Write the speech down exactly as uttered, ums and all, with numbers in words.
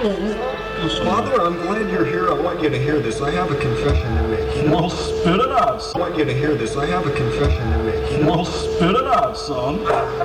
Father, I'm glad you're here. I want you to hear this. I have a confession to make. Well, spit it out, I want you to hear this. I have a confession to make. Well, spit it out, son.